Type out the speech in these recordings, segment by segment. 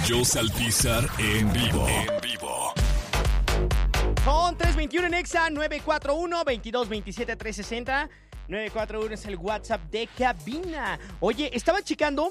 Joss Alpizar en vivo. Son 321 en Exa, 941-2227-360. 941 es el WhatsApp de cabina. Oye, estaba checando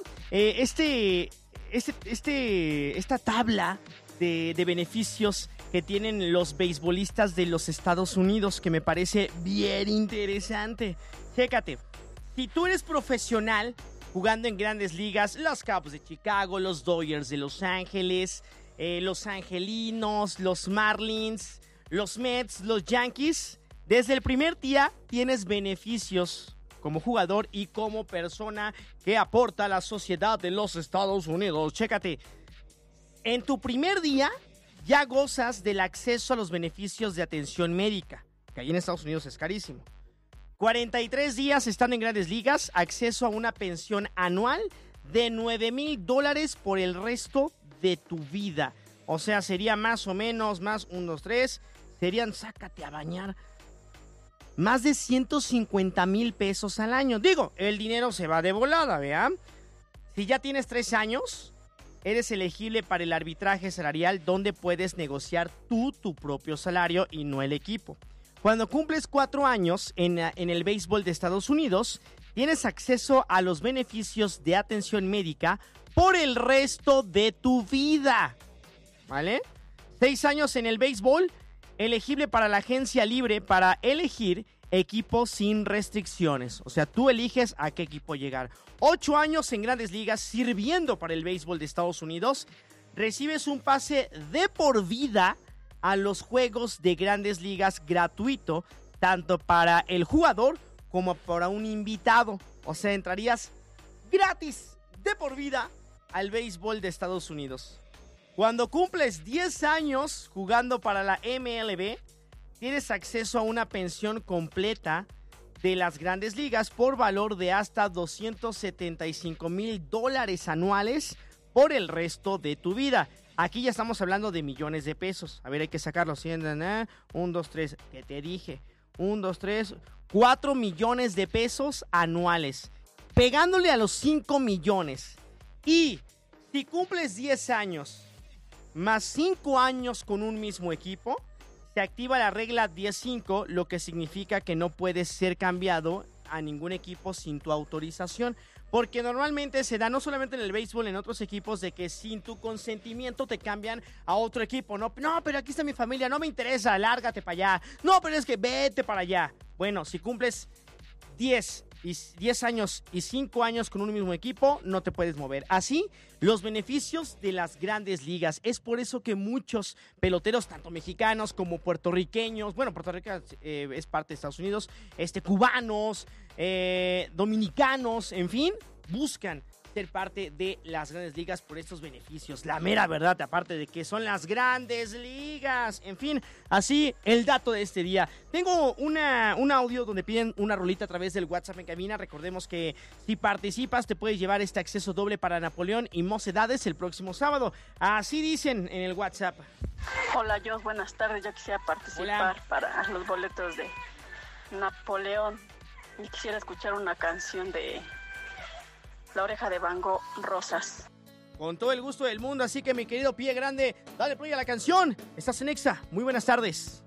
esta tabla de beneficios que tienen los beisbolistas de los Estados Unidos, que me parece bien interesante. Chécate, si tú eres profesional jugando en grandes ligas, los Cubs de Chicago, los Dodgers de Los Ángeles, los Angelinos, los Marlins, los Mets, los Yankees, desde el primer día tienes beneficios como jugador y como persona que aporta a la sociedad de los Estados Unidos. Chécate, en tu primer día ya gozas del acceso a los beneficios de atención médica, que ahí en Estados Unidos es carísimo. 43 días estando en grandes ligas, acceso a una pensión anual de $9,000 por el resto de tu vida. O sea, sería más o menos, más 1, 2, 3, serían, sácate a bañar, más de 150,000 pesos al año. Digo, el dinero se va de volada, ¿vea? Si ya tienes 3 años, eres elegible para el arbitraje salarial, donde puedes negociar tú tu propio salario y no el equipo. Cuando cumples 4 años en el béisbol de Estados Unidos, tienes acceso a los beneficios de atención médica por el resto de tu vida, ¿vale? 6 años en el béisbol, elegible para la agencia libre para elegir equipo sin restricciones. O sea, tú eliges a qué equipo llegar. 8 años en grandes ligas sirviendo para el béisbol de Estados Unidos, recibes un pase de por vida a los juegos de grandes ligas gratuito, tanto para el jugador como para un invitado. O sea, entrarías gratis de por vida al béisbol de Estados Unidos. Cuando cumples 10 años jugando para la MLB, tienes acceso a una pensión completa de las grandes ligas por valor de hasta $275,000 anuales por el resto de tu vida. Aquí ya estamos hablando de millones de pesos. A ver, hay que sacarlo. 1, 2, 3. ¿Qué te dije? 1, 2, 3. 4 millones de pesos anuales. Pegándole a los 5 millones. Y si cumples 10 años más 5 años con un mismo equipo, se activa la regla 10-5, lo que significa que no puedes ser cambiado a ningún equipo sin tu autorización. Porque normalmente se da no solamente en el béisbol, en otros equipos, de que sin tu consentimiento te cambian a otro equipo. No, pero aquí está mi familia, no me interesa, lárgate para allá. No, pero es que vete para allá. Bueno, si cumples 10 años y 5 años con un mismo equipo, no te puedes mover. Así, los beneficios de las grandes ligas. Es por eso que muchos peloteros, tanto mexicanos como puertorriqueños, bueno, Puerto Rico es parte de Estados Unidos, cubanos, dominicanos, en fin, buscan ser parte de las grandes ligas por estos beneficios. La mera verdad, aparte de que son las grandes ligas. En fin, así el dato de este día. Tengo un audio donde piden una rolita a través del WhatsApp en cabina. Recordemos que si participas te puedes llevar este acceso doble para Napoleón y Mocedades el próximo sábado. Así dicen en el WhatsApp. Hola, Joss, buenas tardes. Yo quisiera participar para los boletos de Napoleón y quisiera escuchar una canción de La Oreja de Van Gogh, Rosas. Con todo el gusto del mundo, así que mi querido Pie Grande, dale play a la canción. Estás en Exa. Muy buenas tardes.